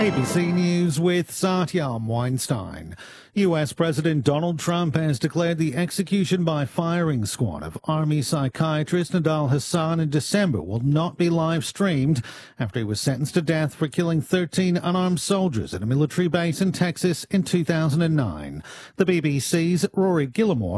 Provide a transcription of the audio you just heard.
ABC News with Satyam Weinstein. U.S. President Donald Trump has declared the execution by firing squad of Army psychiatrist Nidal Hasan in December will not be live-streamed after he was sentenced to death for killing 13 unarmed soldiers at a military base in Texas in 2009. The BBC's Rory Gillimore